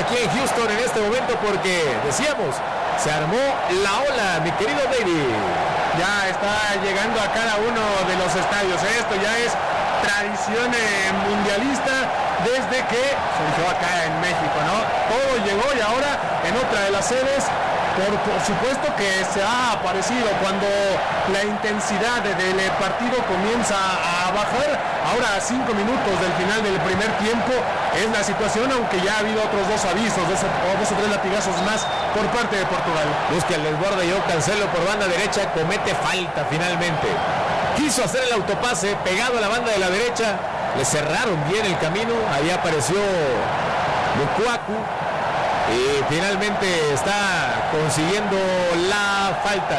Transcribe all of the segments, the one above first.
aquí en Houston en este momento porque, decíamos, se armó la ola, mi querido David. Ya está llegando a cada uno de los estadios. Esto ya es tradición mundialista desde que surgió acá en México, ¿no? Todo llegó y ahora en otra de las sedes, por supuesto que se ha aparecido cuando la intensidad del partido comienza a bajar. Ahora a 5 minutos del final del primer tiempo es la situación, aunque ya ha habido otros dos avisos, dos o tres latigazos más por parte de Portugal. Busca el desborde, yo Cancelo por banda derecha, comete falta finalmente. Quiso hacer el autopase pegado a la banda de la derecha, le cerraron bien el camino, ahí apareció Lukaku y finalmente está consiguiendo la falta.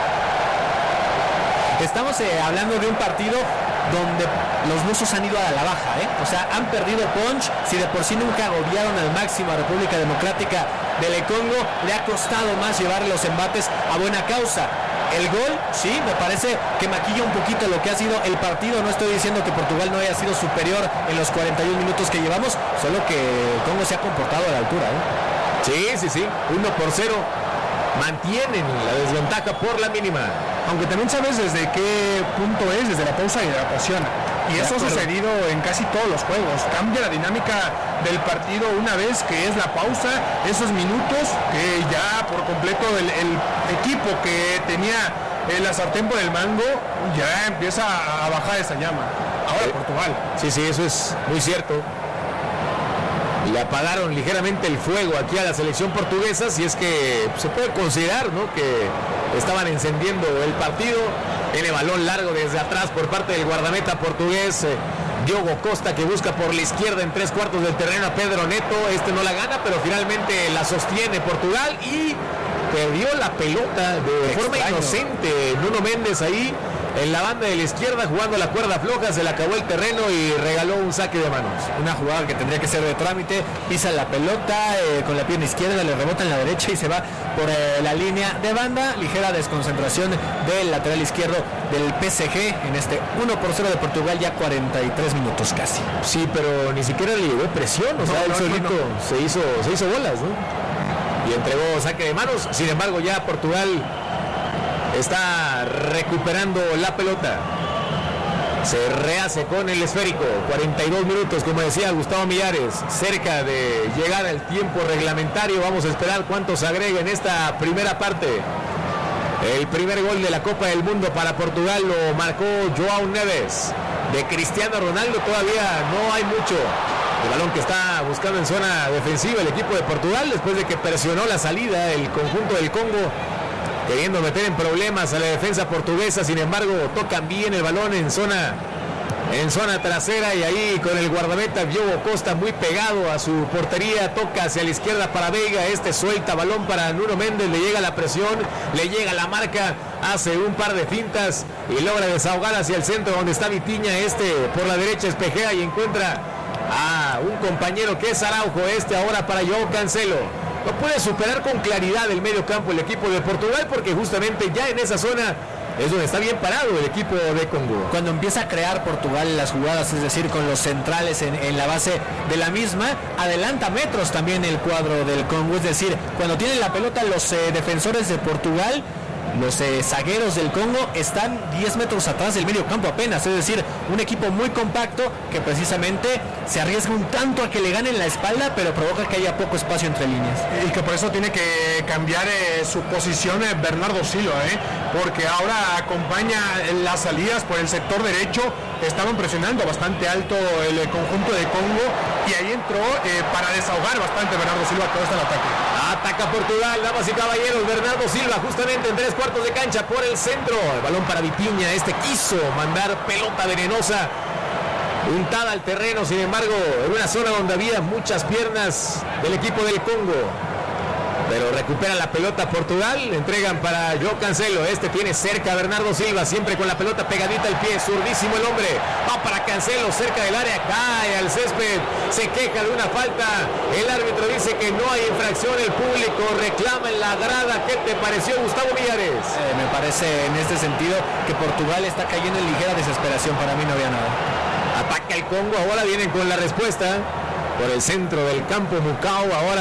Estamos hablando de un partido donde los lusos han ido a la baja, o sea, han perdido punch. Si de por sí nunca agobiaron al máximo a República Democrática del Congo, le ha costado más llevar los embates a buena causa. El gol, sí, me parece que maquilla un poquito lo que ha sido el partido. No estoy diciendo que Portugal no haya sido superior en los 41 minutos que llevamos, solo que el Congo se ha comportado a la altura. Sí, 1-0. Mantienen la desventaja por la mínima. Aunque también sabes desde qué punto es, desde la pausa de hidratación. Y eso ha sucedido en casi todos los juegos. Cambia la dinámica del partido una vez que es la pausa, esos minutos que ya por completo el equipo que tenía la sartén por el mango ya empieza a bajar esa llama. Ahora Portugal. Sí, eso es muy cierto. Le apagaron ligeramente el fuego aquí a la selección portuguesa, si es que se puede considerar, ¿no?, que estaban encendiendo el partido. Tiene balón largo desde atrás por parte del guardameta portugués, Diogo Costa, que busca por la izquierda en 3/4 del terreno a Pedro Neto. No la gana, pero finalmente la sostiene Portugal y perdió la pelota de forma inocente. Nuno Méndez ahí en la banda de la izquierda jugando la cuerda floja, se le acabó el terreno y regaló un saque de manos. Una jugada que tendría que ser de trámite, pisa la pelota con la pierna izquierda, le rebota en la derecha y se va por la línea de banda. Ligera desconcentración del lateral izquierdo del PSG en este 1-0 de Portugal, ya 43 minutos casi. Sí, pero ni siquiera le llevó presión, o sea, él solito se hizo bolas, ¿no? Y entregó saque de manos. Sin embargo, ya Portugal está recuperando la pelota. Se rehace con el esférico. 42 minutos, como decía Gustavo Millares, cerca de llegar al tiempo reglamentario. Vamos a esperar cuántos agrega en esta primera parte. El primer gol de la Copa del Mundo para Portugal lo marcó João Neves. De Cristiano Ronaldo todavía no hay mucho. El balón que está buscando en zona defensiva el equipo de Portugal después de que presionó la salida el conjunto del Congo, queriendo meter en problemas a la defensa portuguesa. Sin embargo, tocan bien el balón en zona trasera y ahí con el guardameta Diogo Costa muy pegado a su portería, toca hacia la izquierda para Veiga, suelta balón para Nuno Méndez, le llega la presión, le llega la marca, hace un par de fintas y logra desahogar hacia el centro donde está Vitinha, por la derecha espejea y encuentra a un compañero que es Araujo, ahora para João Cancelo. No puede superar con claridad el medio campo el equipo de Portugal porque justamente ya en esa zona es donde está bien parado el equipo de Congo. Cuando empieza a crear Portugal las jugadas, es decir, con los centrales en la base de la misma, adelanta metros también el cuadro del Congo, es decir, cuando tienen la pelota los defensores de Portugal, los zagueros del Congo están 10 metros atrás del medio campo apenas, es decir, un equipo muy compacto que precisamente se arriesga un tanto a que le ganen la espalda, pero provoca que haya poco espacio entre líneas. Y que por eso tiene que cambiar su posición Bernardo Silva, porque ahora acompaña las salidas por el sector derecho. Estaban presionando bastante alto el conjunto de Congo y ahí entró para desahogar bastante Bernardo Silva todo este ataque. Ataca Portugal, damas y caballeros, Bernardo Silva justamente en 3/4 de cancha por el centro. El balón para Vitinha, quiso mandar pelota venenosa, untada al terreno, sin embargo, en una zona donde había muchas piernas del equipo del Congo. Pero recupera la pelota Portugal, le entregan para João Cancelo, tiene cerca a Bernardo Silva, siempre con la pelota pegadita al pie, zurdísimo el hombre, va para Cancelo, cerca del área, cae al césped, se queja de una falta, el árbitro dice que no hay infracción, el público reclama en la grada. ¿Qué te pareció, Gustavo Millares? Me parece en este sentido que Portugal está cayendo en ligera desesperación, para mí no había nada. Ataca el Congo, ahora vienen con la respuesta por el centro del campo Mukau, ahora